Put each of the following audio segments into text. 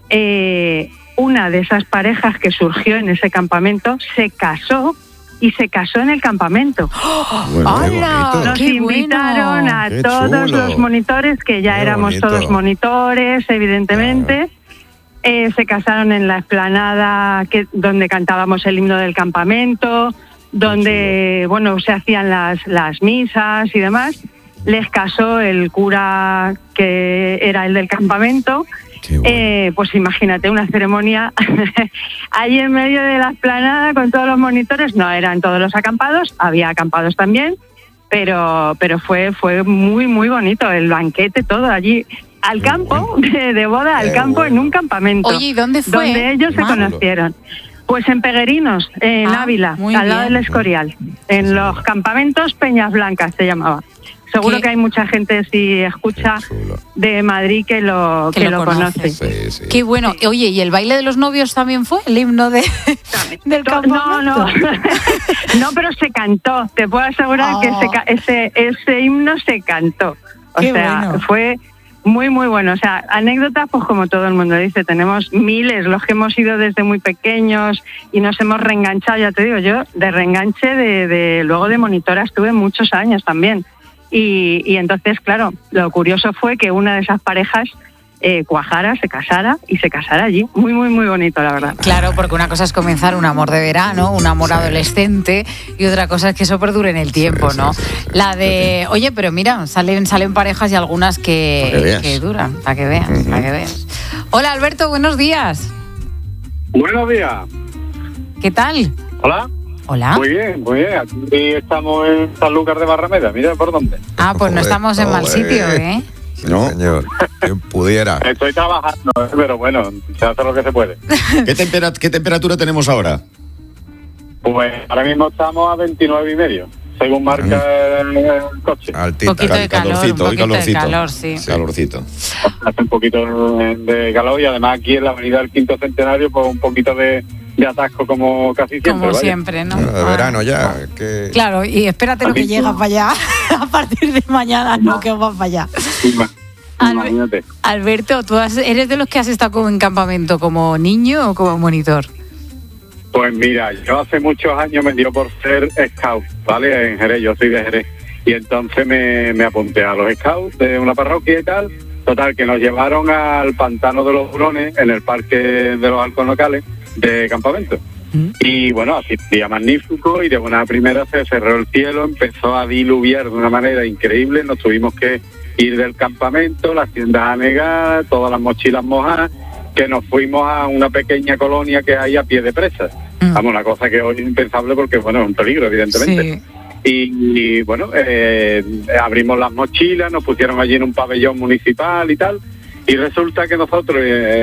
una de esas parejas que surgió en ese campamento se casó y se casó en el campamento. Bueno, Nos invitaron a todos los monitores, que ya éramos todos monitores, evidentemente. Se casaron en la explanada donde cantábamos el himno del campamento, donde se hacían las misas y demás. Les casó el cura que era el del campamento. Pues imagínate una ceremonia ahí en medio de la explanada con todos los monitores. No eran todos los acampados, había acampados también, pero fue muy muy bonito el banquete, todo allí al campo, de boda al campo, en un campamento. Oye, ¿y dónde fue? Donde ellos se conocieron. Pues en Peguerinos, en Ávila, al lado del Escorial, en los campamentos Peñas Blancas se llamaba. Seguro que hay mucha gente, si escucha, de Madrid que lo conoce. Sí. Qué bueno. Oye, ¿y el baile de los novios también fue el himno del campamento? No, pero se cantó. Te puedo asegurar que ese himno se cantó. Fue muy, muy bueno. O sea, anécdotas, pues como todo el mundo dice, tenemos miles, los que hemos ido desde muy pequeños y nos hemos reenganchado, ya te digo, yo de reenganche luego de monitora estuve muchos años también. Y entonces, claro, lo curioso fue que una de esas parejas cuajara, se casara allí. Muy, muy, muy bonito, la verdad. Claro, porque una cosa es comenzar un amor de verano, un amor adolescente, y otra cosa es que eso perdure en el tiempo, ¿no? La de, oye, pero mira, salen parejas y algunas que duran, para que veas. Hola, Alberto, buenos días. Buenos días. ¿Qué tal? Hola. Muy bien. Aquí estamos en Sanlúcar de Barrameda, mira por dónde. Pues no estamos en mal sitio, ¿eh? No, señor, quien pudiera. Estoy trabajando, pero bueno, se hace lo que se puede. ¿Qué temperatura tenemos ahora? Pues ahora mismo estamos a 29,5, según marca el coche. Altita, poquito de calorcito. De calor, sí. Calorcito. Hace un poquito de calor y además aquí en la avenida del Quinto Centenario, pues un poquito de atasco como casi siempre. Como siempre, ¿no? De verano ya. Claro, y espérate lo que llega para allá. A partir de mañana que va para allá. Imagínate. Alberto, ¿tú eres de los que has estado en campamento como niño o como monitor? Pues mira, yo hace muchos años me dio por ser scout, ¿vale? En Jerez, yo soy de Jerez. Y entonces me apunté a los scouts de una parroquia y tal. Total, que nos llevaron al Pantano de los Hurones, en el Parque de los Halcones Locales, de campamento. Y bueno, así día magnífico, y de buena primera se cerró el cielo, empezó a diluviar de una manera increíble, nos tuvimos que ir del campamento, las tiendas anegadas, todas las mochilas mojadas, que nos fuimos a una pequeña colonia que hay a pie de presa. Vamos, una cosa que hoy es impensable porque, bueno, es un peligro, evidentemente. Sí. Y bueno, abrimos las mochilas, nos pusieron allí en un pabellón municipal y tal, y resulta que nosotros...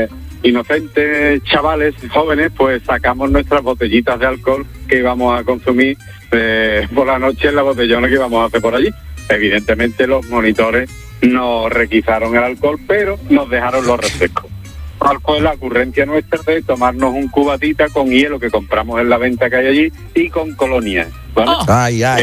inocentes chavales jóvenes, pues sacamos nuestras botellitas de alcohol que íbamos a consumir por la noche en la botellona que íbamos a hacer por allí. Evidentemente los monitores nos requisaron el alcohol, pero nos dejaron los refrescos. ¿Cuál fue la ocurrencia nuestra de tomarnos un cubatita con hielo que compramos en la venta que hay allí y con colonia? ¿Vale? Ya.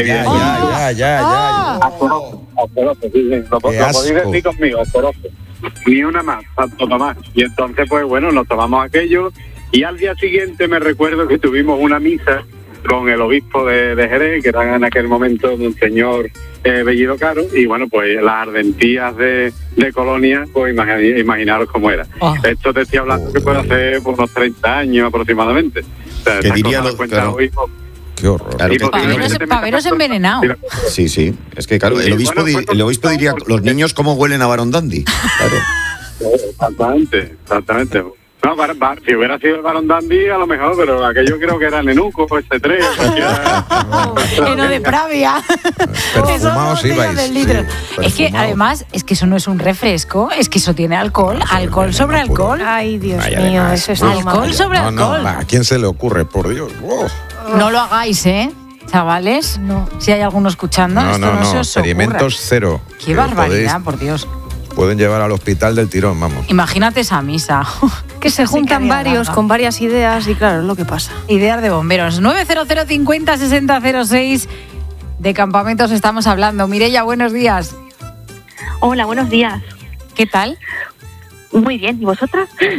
Asqueroso, lo podéis decir conmigo, asqueroso. Ni una más, tanto más. Y entonces, pues bueno, nos tomamos aquello, y al día siguiente me recuerdo que tuvimos una misa con el obispo de Jerez, que era en aquel momento Monseñor Bellido Caro, y bueno, pues las ardentías de Colonia, pues imaginaros cómo era. Esto te estoy hablando que puede hacer por unos 30 años aproximadamente. O sea, ¿qué diría Qué horror. Para veros envenenado. Sí. Es que, claro, el obispo diría, los niños cómo huelen a Barón Dandy. Claro. Exactamente. No, si hubiera sido el Barón Dandy, a lo mejor, pero aquello creo que era Nenuco, S3. Eno de Pravia. Perfumados ibais. Es que, además, es que eso no es un refresco, es que eso tiene alcohol. Alcohol sobre alcohol. Ay, Dios mío, eso es alcohol sobre alcohol. ¿A quién se le ocurre, por Dios? No lo hagáis, chavales. No. Si hay alguno escuchando, esto no se os experimentos ocurra. Cero. Qué barbaridad, por Dios. Pueden llevar al hospital del tirón, vamos. Imagínate esa misa. Que se juntan varios con varias ideas y claro, es lo que pasa. Ideas de bomberos. 900 50 60 06. De campamentos estamos hablando. Mireia, buenos días. Hola, buenos días. ¿Qué tal? Muy bien, ¿y vosotras?